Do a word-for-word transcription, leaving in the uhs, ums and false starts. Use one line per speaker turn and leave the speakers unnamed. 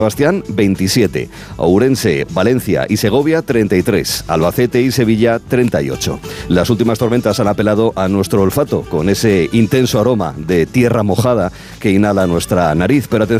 Sebastián, veintisiete, Ourense, Valencia y Segovia, treinta y tres, Albacete y Sevilla, treinta y ocho. Las últimas tormentas han apelado a nuestro olfato, con ese intenso aroma de tierra mojada que inhala nuestra nariz, pero atención.